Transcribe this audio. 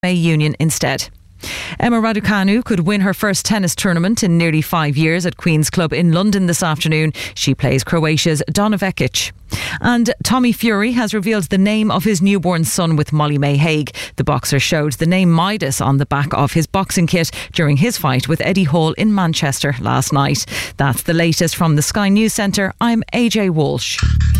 Union instead. Emma Raducanu could win her first tennis tournament in nearly 5 years at Queen's Club in London this afternoon. She plays Croatia's Donna Vekic. And Tommy Fury has revealed the name of his newborn son with Molly May Hague. The boxer showed the name Midas on the back of his boxing kit during his fight with Eddie Hall in Manchester last night. That's the latest from the Sky News Centre. I'm AJ Walsh.